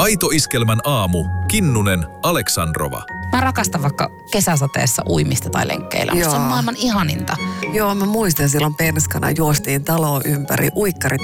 Aito Iskelmän aamu. Kinnunen, Aleksandrova. Mä rakastan vaikka kesäsateessa uimista tai lenkkeilemistä. Se on maailman ihaninta. Joo, mä muistan silloin penskana juostiin taloa ympäri, uikkarit